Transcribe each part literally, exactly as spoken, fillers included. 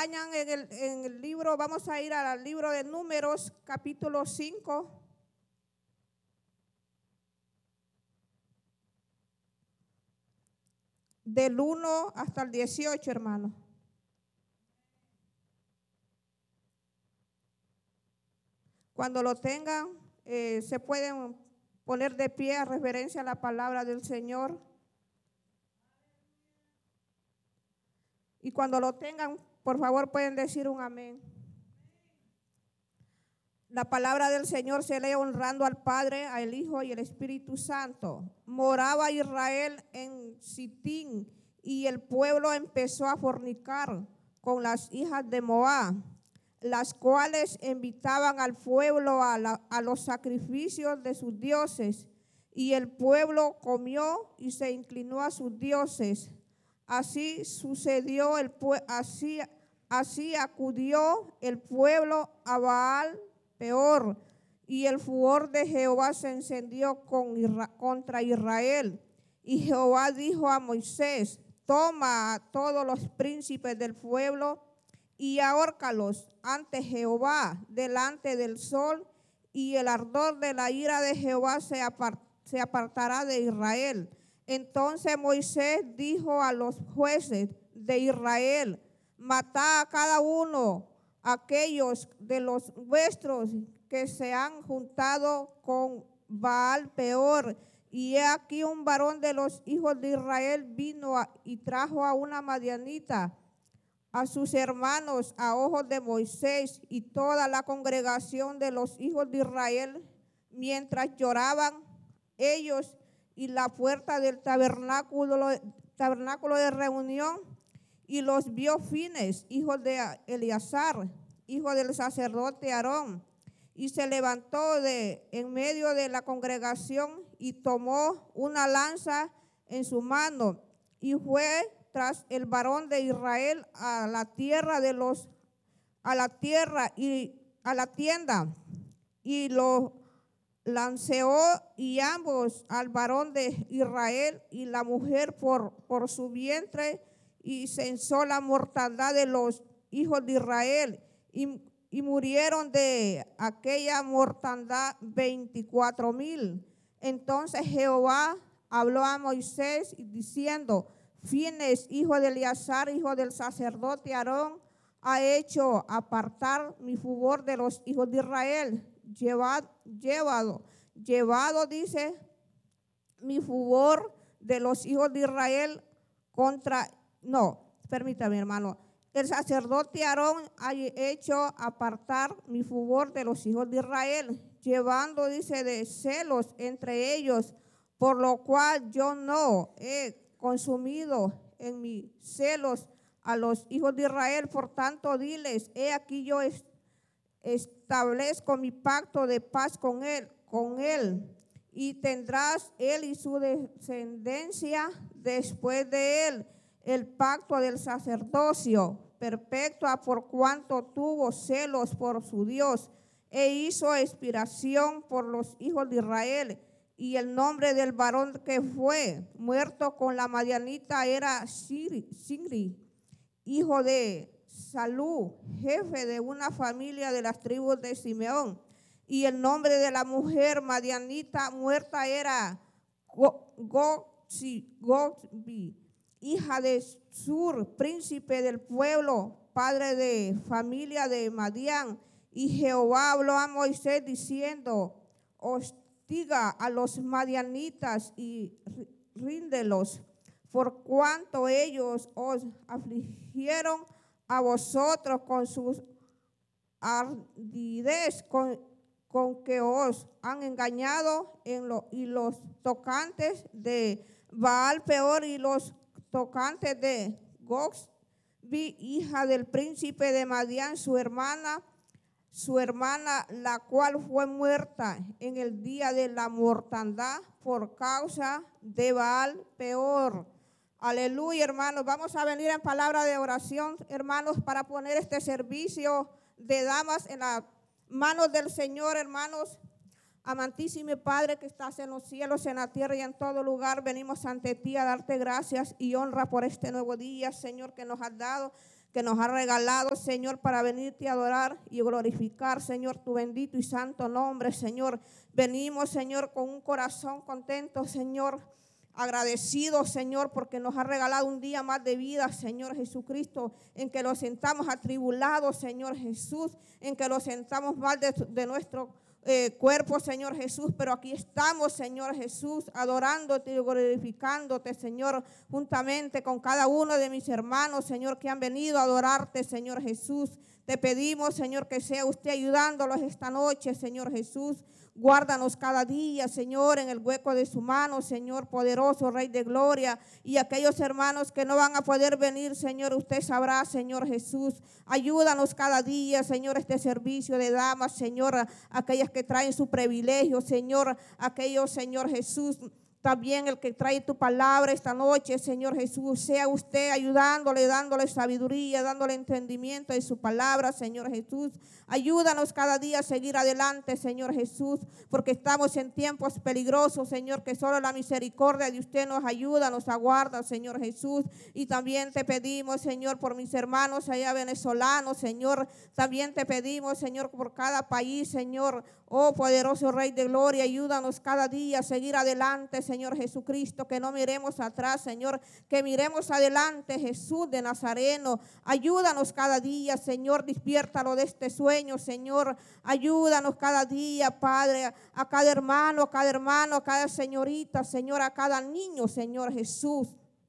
acompañan en el, en el libro, vamos a ir al libro de Números, capítulo cinco. Del uno hasta el dieciocho, hermano. Cuando lo tengan, eh, se pueden poner de pie a reverencia a la palabra del Señor. Y cuando lo tengan, por favor, pueden decir un amén. La palabra del Señor se lee honrando al Padre, al Hijo y al Espíritu Santo. Moraba Israel en Sitín y el pueblo empezó a fornicar con las hijas de Moab, las cuales invitaban al pueblo a, la, a los sacrificios de sus dioses. Y el pueblo comió y se inclinó a sus dioses. Así sucedió, el así, así acudió el pueblo a Baal Peor, y el furor de Jehová se encendió con, contra Israel. Y Jehová dijo a Moisés: toma a todos los príncipes del pueblo y ahórcalos ante Jehová delante del sol, y el ardor de la ira de Jehová se, apart, se apartará de Israel. Entonces Moisés dijo a los jueces de Israel: matad a cada uno aquellos de los vuestros que se han juntado con Baal Peor. Y he aquí un varón de los hijos de Israel vino a, y trajo a una madianita a sus hermanos a ojos de Moisés y toda la congregación de los hijos de Israel, mientras lloraban ellos y la puerta del tabernáculo, tabernáculo de reunión. Y los vio Fines, hijo de Eleazar, hijo del sacerdote Aarón, y se levantó de en medio de la congregación y tomó una lanza en su mano y fue tras el varón de Israel a la tierra de los a la tierra y a la tienda, y lo lanceó, y ambos, al varón de Israel y la mujer, por, por su vientre, y censó la mortandad de los hijos de Israel, y, y murieron de aquella mortandad veinticuatro mil. Entonces Jehová habló a Moisés diciendo: Fines, hijo de Eleazar, hijo del sacerdote Aarón, ha hecho apartar mi furor de los hijos de Israel. Llevado, llevado, llevado, dice, mi furor de los hijos de Israel contra, no, permítame, hermano, el sacerdote Aarón ha hecho apartar mi furor de los hijos de Israel, llevando, dice, de celos entre ellos, por lo cual yo no he consumido en mis celos a los hijos de Israel. Por tanto, diles: he aquí yo est establezco mi pacto de paz con él, con él, y tendrás él y su descendencia después de él el pacto del sacerdocio perpetua, por cuanto tuvo celos por su Dios e hizo expiración por los hijos de Israel. Y el nombre del varón que fue muerto con la madianita era Sigri, hijo de Salú, jefe de una familia de las tribus de Simeón. Y el nombre de la mujer madianita muerta era Gogbi, hija de Sur, príncipe del pueblo, padre de familia de Madián. Y Jehová habló a Moisés diciendo: hostiga a los madianitas y ríndelos, por cuanto ellos os afligieron a vosotros con sus ardidez, con, con que os han engañado en lo, y los tocantes de Baal Peor y los tocantes de Gogbi, hija del príncipe de Madián, su hermana, su hermana, la cual fue muerta en el día de la mortandad por causa de Baal Peor. Aleluya, hermanos. Vamos a venir en palabra de oración, hermanos, para poner este servicio de damas en las manos del Señor, hermanos. Amantísimo Padre que estás en los cielos, en la tierra y en todo lugar, venimos ante ti a darte gracias y honra por este nuevo día, Señor, que nos has dado. que nos ha regalado, Señor, para venirte a adorar y glorificar, Señor, tu bendito y santo nombre, Señor. Venimos, Señor, con un corazón contento, Señor, agradecidos, Señor, porque nos ha regalado un día más de vida, Señor Jesucristo, en que los sentamos atribulados, Señor Jesús, en que los sentamos mal de, de nuestro eh, cuerpo, Señor Jesús, pero aquí estamos, Señor Jesús, adorándote y glorificándote, Señor, juntamente con cada uno de mis hermanos, Señor, que han venido a adorarte, Señor Jesús. Te pedimos, Señor, que sea usted ayudándolos esta noche, Señor Jesús. Guárdanos cada día, Señor, en el hueco de su mano, Señor poderoso, Rey de gloria. Y aquellos hermanos que no van a poder venir, Señor, usted sabrá, Señor Jesús. Ayúdanos cada día, Señor, este servicio de damas, Señor, aquellas que traen su privilegio, Señor, aquellos, Señor Jesús, también el que trae tu palabra esta noche, Señor Jesús, sea usted ayudándole, dándole sabiduría, dándole entendimiento de su palabra, Señor Jesús. Ayúdanos cada día a seguir adelante, Señor Jesús, porque estamos en tiempos peligrosos, Señor, que solo la misericordia de usted nos ayuda, nos aguarda, Señor Jesús. Y también te pedimos, Señor, por mis hermanos allá venezolanos, Señor. También te pedimos, Señor, por cada país, Señor. Oh, poderoso Rey de gloria, ayúdanos cada día a seguir adelante, Señor Jesucristo, que no miremos atrás, Señor, que miremos adelante, Jesús de Nazareno. Ayúdanos cada día, Señor, despiértalo de este sueño, Señor. Ayúdanos cada día, Padre, a, a cada hermano, a cada hermano, a cada señorita, Señor, a cada niño, Señor Jesús,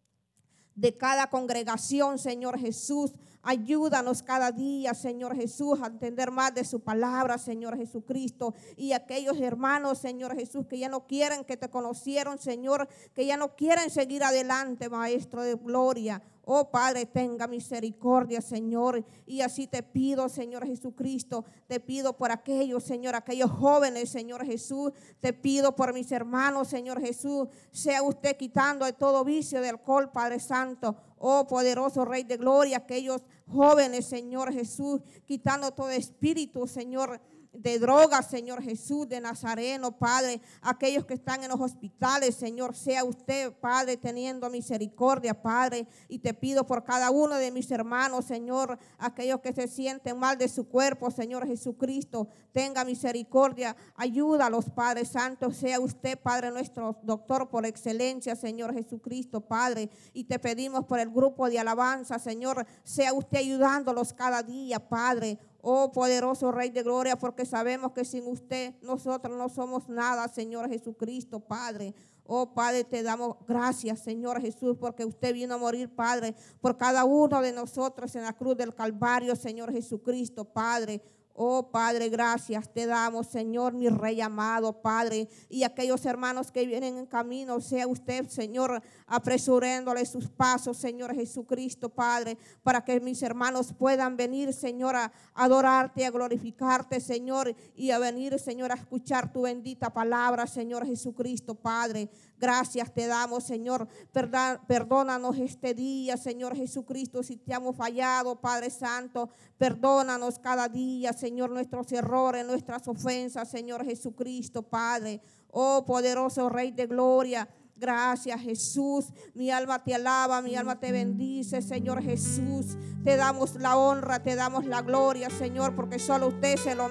de cada congregación, Señor Jesús. Ayúdanos cada día, Señor Jesús, a entender más de su palabra, Señor Jesucristo. Y aquellos hermanos, Señor Jesús, que ya no quieren, que te conocieron, Señor, que ya no quieren seguir adelante, Maestro de gloria. Oh Padre, tenga misericordia, Señor. Y así te pido, Señor Jesucristo, te pido por aquellos, Señor, aquellos jóvenes, Señor Jesús. Te pido por mis hermanos, Señor Jesús. Sea usted quitando de todo vicio de alcohol, Padre Santo. Oh poderoso Rey de gloria, aquellos jóvenes, Señor Jesús, quitando todo espíritu, Señor, de drogas, Señor Jesús de Nazareno, Padre. Aquellos que están en los hospitales, Señor, sea usted, Padre, teniendo misericordia, Padre. Y te pido por cada uno de mis hermanos, Señor, aquellos que se sienten mal de su cuerpo, Señor Jesucristo, tenga misericordia. Ayúdalos, Padre Santo. Sea usted, Padre, nuestro doctor por excelencia, Señor Jesucristo, Padre. Y te pedimos por el grupo de alabanza, Señor, sea usted ayudándolos cada día, Padre. Oh poderoso Rey de gloria, porque sabemos que sin usted nosotros no somos nada, Señor Jesucristo, Padre. Oh Padre, te damos gracias, Señor Jesús, porque usted vino a morir, Padre, por cada uno de nosotros en la cruz del Calvario, Señor Jesucristo, Padre. Oh Padre, gracias te damos, Señor, mi Rey amado, Padre. Y aquellos hermanos que vienen en camino, sea usted, Señor, apresurándole sus pasos, Señor Jesucristo, Padre, para que mis hermanos puedan venir, Señor, a adorarte, a glorificarte, Señor, y a venir, Señor, a escuchar tu bendita palabra, Señor Jesucristo, Padre. Gracias te damos, Señor. Perdónanos este día, Señor Jesucristo, si te hemos fallado, Padre Santo. Perdónanos cada día, Señor, nuestros errores, nuestras ofensas, Señor Jesucristo, Padre. Oh, poderoso Rey de gloria. Gracias, Jesús. Mi alma te alaba, mi alma te bendice, Señor Jesús. Te damos la honra, te damos la gloria, Señor, porque solo usted se lo